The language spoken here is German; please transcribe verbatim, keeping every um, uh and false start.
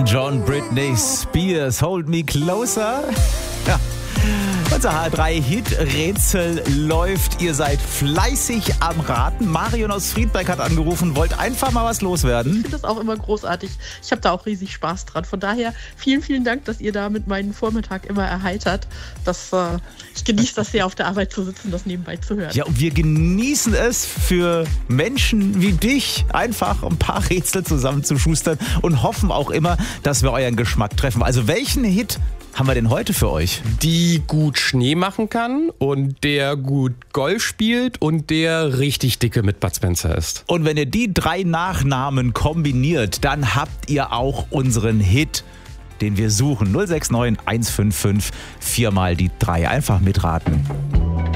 John Britney Spears, Hold Me Closer. Ja. Unser H drei Hit-Rätsel läuft. Ihr seid fleißig am Raten. Marion aus Friedberg hat angerufen, wollt einfach mal was loswerden. Ich finde das auch immer großartig. Ich habe da auch riesig Spaß dran. Von daher vielen, vielen Dank, dass ihr da mit meinen Vormittag immer erheitert. Das, äh, ich genieße das sehr, auf der Arbeit zu sitzen, das nebenbei zu hören. Ja, und wir genießen es, für Menschen wie dich einfach ein paar Rätsel zusammenzuschustern und hoffen auch immer, dass wir euren Geschmack treffen. Also welchen Hit haben wir denn heute für euch? Die gut Schnee machen kann und der gut Golf spielt und der richtig dicke mit Bud Spencer ist. Und wenn ihr die drei Nachnamen kombiniert, dann habt ihr auch unseren Hit, den wir suchen. null sechs neun eins fünf fünf vier mal die drei. Einfach mitraten.